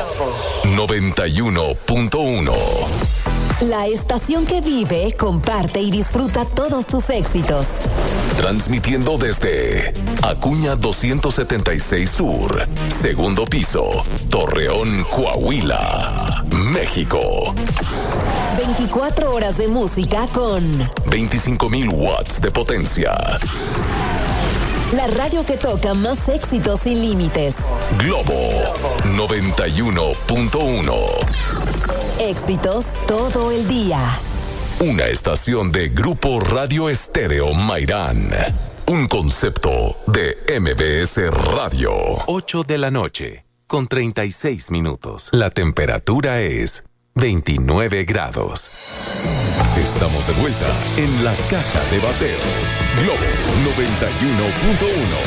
91.1. La estación que vive, comparte y disfruta todos tus éxitos. Transmitiendo desde Acuña 276 Sur, segundo piso, Torreón, Coahuila, México. 24 horas de música con 25,000 watts de potencia. La radio que toca más éxitos sin límites. Globo 91.1. Éxitos todo el día. Una estación de Grupo Radio Estéreo Mairán. Un concepto de MBS Radio. 8 de la noche con 36 minutos. La temperatura es 29 grados. Estamos de vuelta en la caja de bateo. Globo 91.1.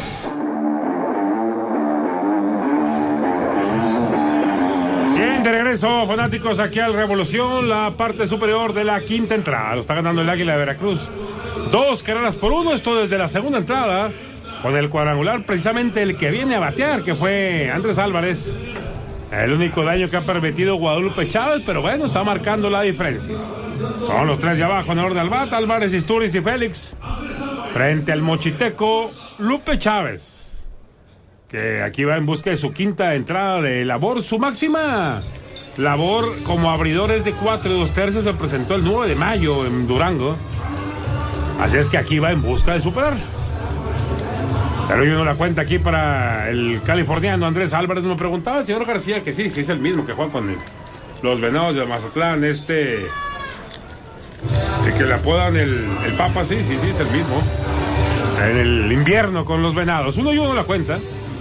Bien, de regreso, fanáticos, aquí al Revolución, la parte superior de la quinta entrada. Lo está ganando el Águila de Veracruz. 2-1. Esto desde la segunda entrada, con el cuadrangular, precisamente el que viene a batear, que fue Andrés Álvarez. El único daño que ha permitido Guadalupe Chávez, pero bueno, está marcando la diferencia. Son los tres de abajo en orden al bat: Álvarez, Isturiz y Félix. Frente al mochiteco Lupe Chávez, que aquí va en busca de su quinta entrada de labor. Su máxima labor como abridor es de 4 2/3. Se presentó el 9 de mayo en Durango. Así es que aquí va en busca de superar. Pero yo no la cuenta aquí para el californiano Andrés Álvarez. Me preguntaba el señor García que sí es el mismo que juega con los Venados de Mazatlán. El que le apodan el Papa, sí, es el mismo. En el invierno con los Venados. Uno no la cuenta.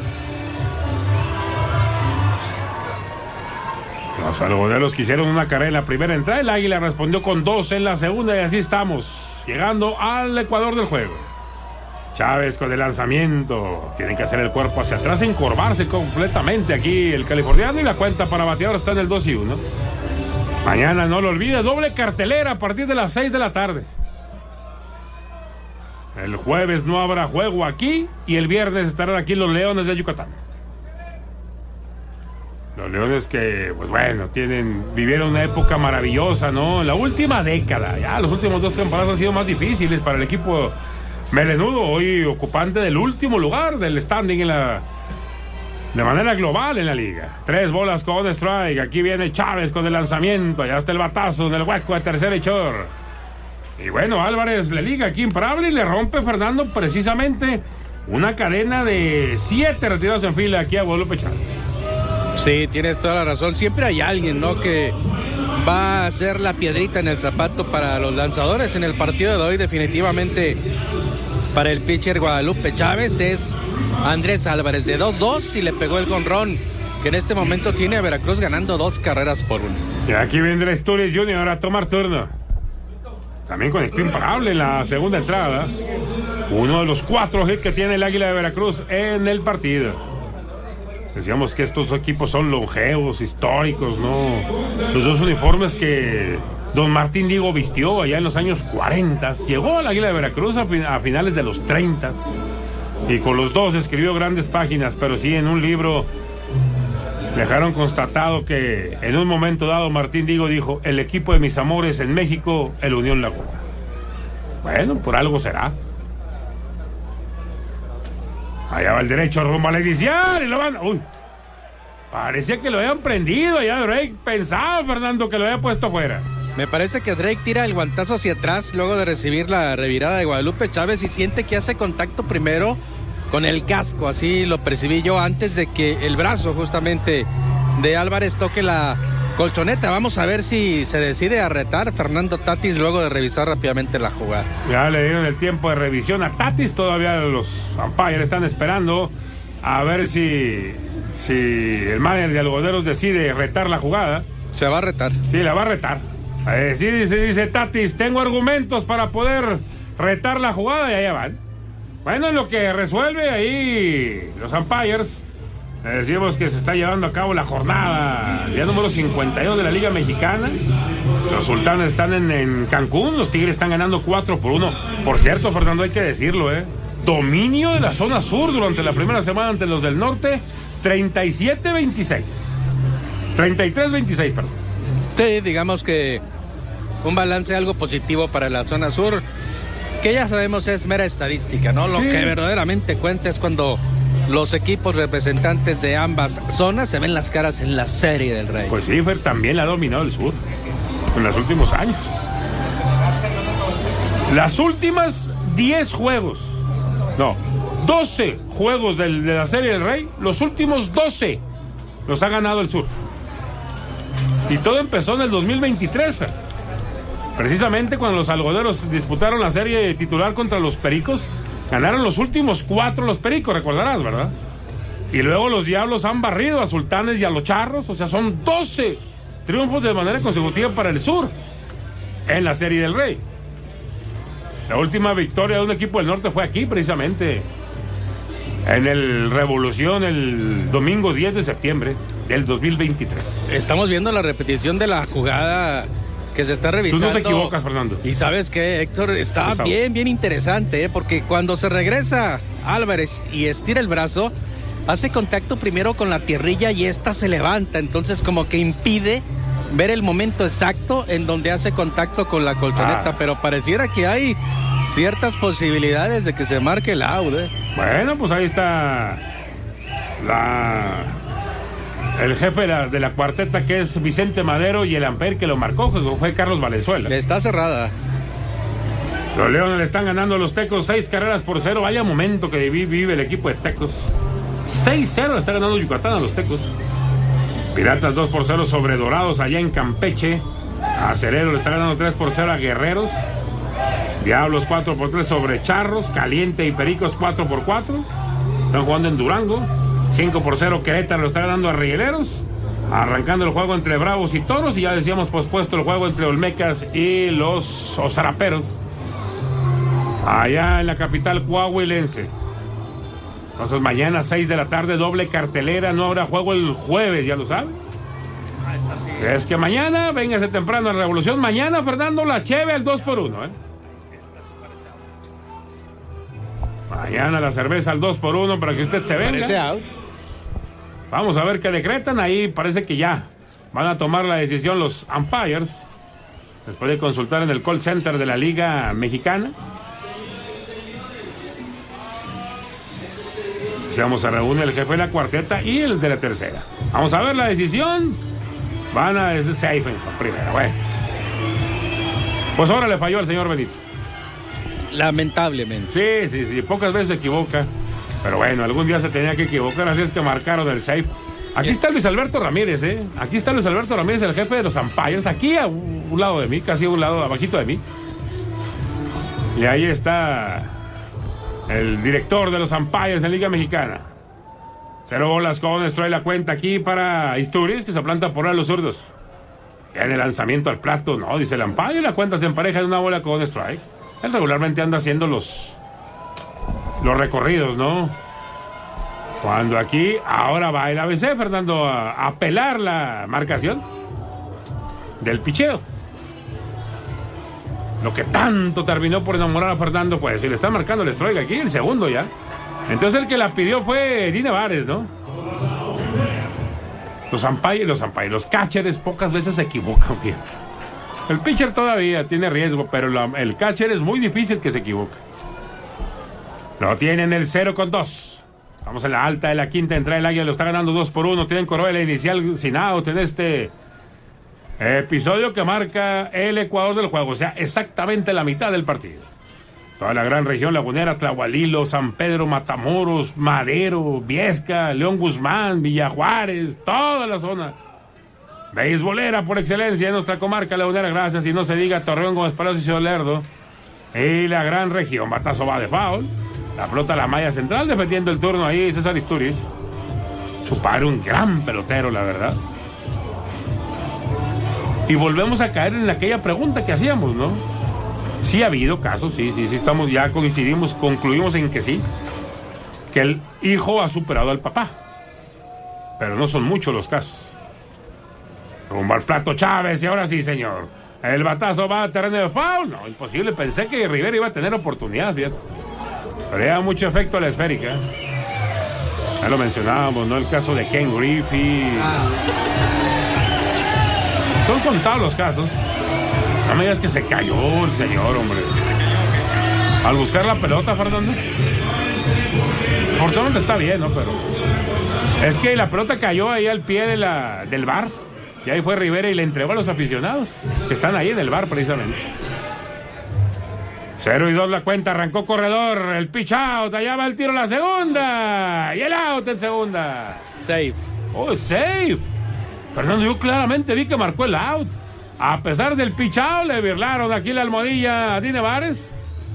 Los algodoneros quisieron una carrera en la primera entrada. El Águila respondió con 2 en la segunda. Y así estamos, llegando al Ecuador del juego. Chávez con el lanzamiento. Tienen que hacer el cuerpo hacia atrás, encorvarse completamente aquí el californiano. Y la cuenta para bateador está en el 2-1. Mañana, no lo olvide, doble cartelera a partir de las 6 de la tarde. El jueves no habrá juego aquí y el viernes estarán aquí los Leones de Yucatán. Los Leones que, pues bueno, vivieron una época maravillosa, ¿no? En la última década, ya los últimos 2 temporadas han sido más difíciles para el equipo melenudo, hoy ocupante del último lugar del standing de manera global en la liga. 3 bolas con strike. Aquí viene Chávez con el lanzamiento. Allá está el batazo en el hueco de tercer hechor. Y bueno, Álvarez le liga aquí imparable y le rompe Fernando precisamente una cadena de 7 retirados en fila aquí a Guadalupe Chávez. Sí, tienes toda la razón. Siempre hay alguien, ¿no?, que va a ser la piedrita en el zapato para los lanzadores. En el partido de hoy, definitivamente, para el pitcher Guadalupe Chávez es Andrés Álvarez, de 2-2, y le pegó el jonrón que en este momento tiene a Veracruz ganando 2-1. Y aquí vendrá Isturiz Jr. a tomar turno. También conectó imparable en la segunda entrada. Uno de los 4 hits que tiene el Águila de Veracruz en el partido. Decíamos que estos equipos son longevos, históricos, ¿no? Los 2 uniformes que don Martín Diego vistió allá en los años 40. Llegó al Águila de Veracruz a finales de los 30. Y con los 2 escribió grandes páginas, pero sí en un libro Dejaron constatado que en un momento dado Martín Digo dijo: el equipo de mis amores en México, el Unión Laguna. Bueno, por algo será. Allá va el derecho rumbo a la inicial y lo van. Uy, parecía que lo habían prendido. Ya Drake pensaba, Fernando, que lo había puesto fuera. Me parece que Drake tira el guantazo hacia atrás luego de recibir la revirada de Guadalupe Chávez y siente que hace contacto primero con el casco. Así lo percibí yo antes de que el brazo justamente de Álvarez toque la colchoneta. Vamos a ver si se decide a retar Fernando Tatis luego de revisar rápidamente la jugada. Ya le dieron el tiempo de revisión a Tatis. Todavía los umpires están esperando a ver si el manager de Algodoneros decide retar la jugada. Se va a retar. Sí, la va a retar. Sí, dice Tatis: tengo argumentos para poder retar la jugada, y allá van. Bueno, en lo que resuelve ahí los umpires, decimos que se está llevando a cabo la jornada día número 52 de la Liga Mexicana. Los Sultanes están en Cancún, los Tigres están ganando 4-1. Por cierto, Fernando, hay que decirlo, dominio de la zona sur durante la primera semana ante los del norte, 37-26. 33-26, perdón. Sí, digamos que un balance algo positivo para la zona sur, que ya sabemos es mera estadística, ¿no? Lo que verdaderamente cuenta es cuando los equipos representantes de ambas zonas se ven las caras en la Serie del Rey. Pues sí, Fer, también la ha dominado el sur en los últimos años. Las últimas 10 juegos, no, 12 juegos de la Serie del Rey, los últimos 12 los ha ganado el sur. Y todo empezó en el 2023, Fer. Precisamente cuando los algodoneros disputaron la serie titular contra los Pericos, ganaron los últimos 4 los Pericos, recordarás, ¿verdad? Y luego los Diablos han barrido a Sultanes y a los Charros, o sea, son 12 triunfos de manera consecutiva para el sur en la Serie del Rey. La última victoria de un equipo del norte fue aquí, precisamente, en el Revolución, el domingo 10 de septiembre del 2023. Estamos viendo la repetición de la jugada que se está revisando. Tú no te equivocas, Fernando. Y sabes que, Héctor, está bien interesante, porque cuando se regresa Álvarez y estira el brazo, hace contacto primero con la tierrilla y esta se levanta, entonces como que impide ver el momento exacto en donde hace contacto con la colchoneta, pero pareciera que hay ciertas posibilidades de que se marque el out. Bueno, pues ahí está el jefe de la cuarteta, que es Vicente Madero, y el umpire que lo marcó fue Carlos Valenzuela. Está cerrada. Los Leones le están ganando a los Tecos 6-0. Vaya momento que vive el equipo de Tecos. 6-0 le está ganando Yucatán a los Tecos. Piratas 2-0 sobre Dorados allá en Campeche. Acerero le está ganando 3-0 a Guerreros. Diablos 4-3 sobre Charros. Caliente y Pericos 4-4. Están jugando en Durango. 5-0 Querétaro lo está ganando a Rieleros. Arrancando el juego entre Bravos y Toros. Y ya decíamos pospuesto el juego entre Olmecas y los Zaraperos, allá en la capital coahuilense. Entonces mañana 6 de la tarde, doble cartelera. No habrá juego el jueves, ya lo saben. Es que mañana, véngase temprano a Revolución. Mañana, Fernando, la cheve al 2x1, Mañana la cerveza al 2x1 para que usted se venga. Vamos a ver qué decretan. Ahí parece que ya van a tomar la decisión los umpires, después de consultar en el call center de la Liga Mexicana. Vamos a reunir el jefe de la cuarteta y el de la tercera. Vamos a ver la decisión. Van a decir safe primero. Bueno, pues ahora le falló al señor Benito. Lamentablemente. Sí. Pocas veces se equivoca. Pero bueno, algún día se tenía que equivocar, así es que marcaron el safe. Aquí está Luis Alberto Ramírez, Aquí está Luis Alberto Ramírez, el jefe de los umpires. Aquí a un lado de mí, casi a un lado, abajito de mí. Y ahí está el director de los umpires en Liga Mexicana. 0 bolas con trae la cuenta aquí para Isturiz, que se planta por a los zurdos. En el lanzamiento al plato, no, dice el umpire, la cuenta se empareja de una bola con strike. Él regularmente anda haciendo los recorridos, ¿no? Cuando aquí, ahora va el ABC, Fernando, a apelar la marcación del picheo. Lo que tanto terminó por enamorar a Fernando, pues, si le está marcando el strike aquí, el segundo ya. Entonces el que la pidió fue Eddie Nevares, ¿no? Los catchers pocas veces se equivocan, fíjate. El pitcher todavía tiene riesgo, pero el catcher es muy difícil que se equivoque. Lo tienen el 0-2. Vamos en la alta de la quinta entrada. El Águila lo está ganando 2-1. Tienen Correa inicial sin out en este episodio que marca el Ecuador del juego. O sea, exactamente la mitad del partido. Toda la gran región lagunera, Tlahualilo, San Pedro, Matamoros, Madero, Viesca, León Guzmán, Villa Juárez, toda la zona beisbolera por excelencia en nuestra comarca lagunera. Gracias. Y no se diga Torreón, Gómez Palacio y Ciudad Lerdo. Y la gran región. Batazo va de foul. La pelota la malla central defendiendo el turno ahí César Isturiz. Su padre un gran pelotero, la verdad. Y volvemos a caer en aquella pregunta que hacíamos, ¿no? Sí ha habido casos, sí, estamos ya concluimos en que sí. Que el hijo ha superado al papá. Pero no son muchos los casos. Rumbo al plato Chávez y ahora sí, señor. El batazo va a terreno de foul. No, imposible. Pensé que Rivera iba a tener oportunidad, fíjate. Pero ya mucho efecto a la esférica. Ya lo mencionábamos, ¿no? El caso de Ken Griffey. Son contados los casos. No me digas que se cayó el señor, hombre. Al buscar la pelota, Fernando. Afortunadamente está bien, ¿no? Pero es que la pelota cayó ahí al pie del bar. Y ahí fue Rivera y le entregó a los aficionados que están ahí en el bar precisamente. 0-2 la cuenta, arrancó corredor, el pitch out, allá va el tiro a la segunda, y el out en segunda. Safe. Oh, safe. Fernando, yo claramente vi que marcó el out. A pesar del pitch out, le birlaron aquí la almohadilla a Dine Vares.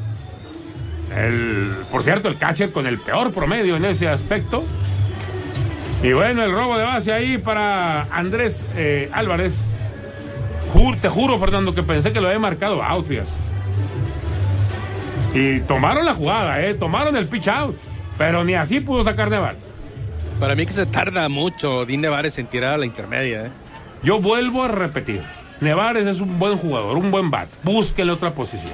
Por cierto, el catcher con el peor promedio en ese aspecto. Y bueno, el robo de base ahí para Andrés Álvarez. Te juro, Fernando, que pensé que lo había marcado out, fíjate. Y tomaron la jugada, tomaron el pitch out, pero ni así pudo sacar Nevares. Para mí que se tarda mucho Dean Nevares en tirar a la intermedia. Yo vuelvo a repetir, Nevares es un buen jugador, un buen bat. Búsquenle otra posición.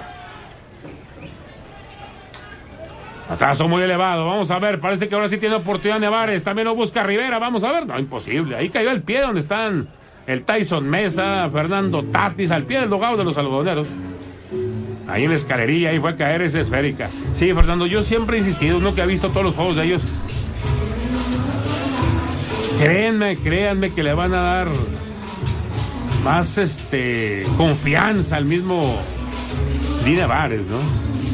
Batazo muy elevado, vamos a ver, parece que ahora sí tiene oportunidad Nevares. También lo busca Rivera, vamos a ver. No, imposible, ahí cayó el pie donde están el Tyson Mesa, Fernando Tatis, al pie del dogado de los algodoneros. Ahí en la escalería, ahí fue a caer esa esférica. Sí, Fernando, yo siempre he insistido, uno que ha visto todos los juegos de ellos. Créanme que le van a dar más confianza al mismo Dine Vares, ¿no?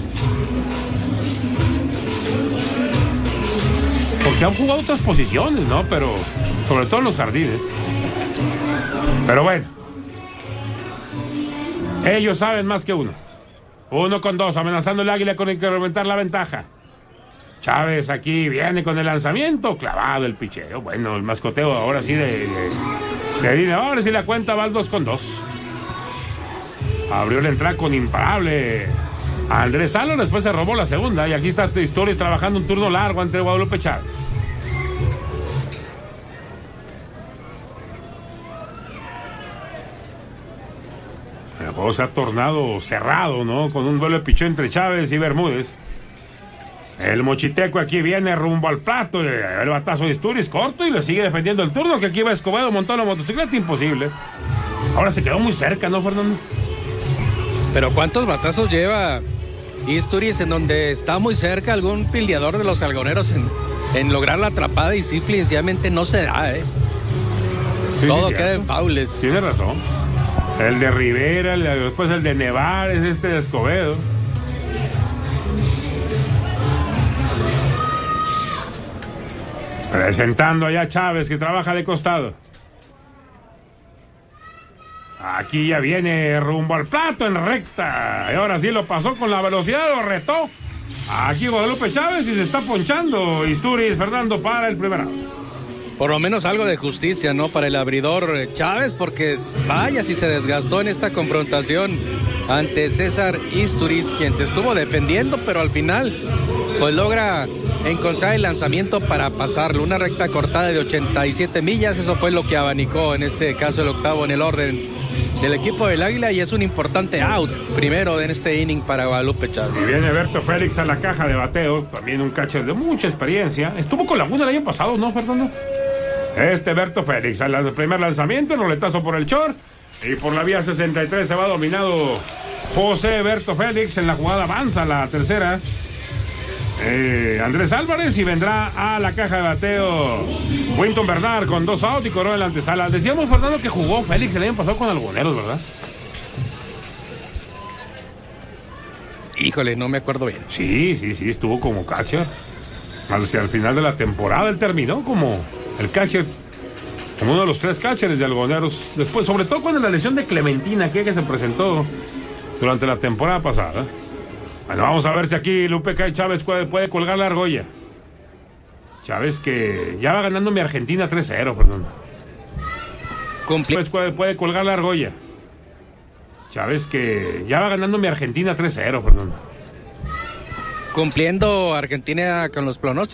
Porque han jugado otras posiciones, ¿no? Pero sobre todo en los jardines. Pero bueno, ellos saben más que uno. 1-2, amenazando el Águila con incrementar la ventaja. Chávez aquí viene con el lanzamiento, clavado el picheo. Bueno, el mascoteo ahora sí de Dine. Ahora sí la cuenta va al 2-2. Abrió la entrada con imparable a Andrés Salo, después se robó la segunda. Y aquí está Isturiz trabajando un turno largo entre Guadalupe Chávez. El juego se ha tornado cerrado, ¿no? Con un duelo de picheo entre Chávez y Bermúdez. El mochiteco aquí viene rumbo al plato. El batazo de Isturiz corto y le sigue defendiendo el turno. Que aquí va Escobedo montando la motocicleta. Imposible. Ahora se quedó muy cerca, ¿no, Fernando? Pero ¿cuántos batazos lleva Isturiz en donde está muy cerca algún fildeador de los algoneros en lograr la atrapada y simplemente no se da, Sí, todo queda en faules. Tiene razón. El de Rivera, después el de Nevares, de Escobedo. Presentando allá a Chávez, que trabaja de costado. Aquí ya viene rumbo al plato en recta. Y ahora sí lo pasó con la velocidad, lo retó. Aquí Guadalupe Chávez y se está ponchando Isturiz, Fernando, para el primer out. Por lo menos algo de justicia, ¿no? Para el abridor Chávez, porque vaya si se desgastó en esta confrontación ante César Isturiz, quien se estuvo defendiendo, pero al final pues logra encontrar el lanzamiento para pasarlo. Una recta cortada de 87 millas, eso fue lo que abanicó en este caso el octavo en el orden del equipo del Águila, y es un importante out primero en este inning para Guadalupe Chávez. Y viene Berto Félix a la caja de bateo, también un catcher de mucha experiencia. Estuvo con Laguna el año pasado, ¿no, Fernando? Berto Félix, al primer lanzamiento, roletazo por el short. Y por la vía 63 se va dominado José Berto Félix. En la jugada avanza la tercera. Andrés Álvarez, y vendrá a la caja de bateo Winton Bernard con 2 outs y corona en la antesala. Decíamos, Fernando, que jugó Félix el año pasado con Algoneros, ¿verdad? Híjole, no me acuerdo bien. Sí, estuvo como catcher. Hacia el final de la temporada él terminó como el catcher, como uno de los 3 catchers de Algoneros. Después, sobre todo con la lesión de Clementina que se presentó durante la temporada pasada. Bueno, vamos a ver si aquí Lupe Cay Chávez puede colgar la argolla. Chávez, que ya va ganando mi Argentina 3-0, Fernando. Puede colgar la argolla. Chávez, que ya va ganando mi Argentina 3-0, Fernando. Cumpliendo Argentina con los pronósticos.